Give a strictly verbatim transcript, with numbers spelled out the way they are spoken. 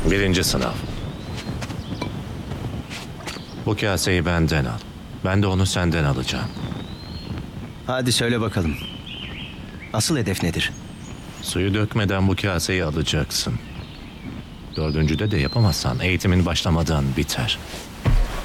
Birinci sınav. Bu kaseyi benden al. Ben de onu senden alacağım. Hadi söyle bakalım. Asıl hedef nedir? Suyu dökmeden bu kaseyi alacaksın. Dördüncüde de yapamazsan eğitimin başlamadan biter.